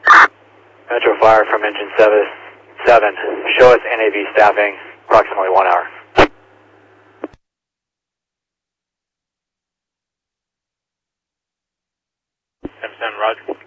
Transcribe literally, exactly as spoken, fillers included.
Metro Fire from engine seven, seven. Show us N A V staffing, approximately one hour. seven seven, Roger.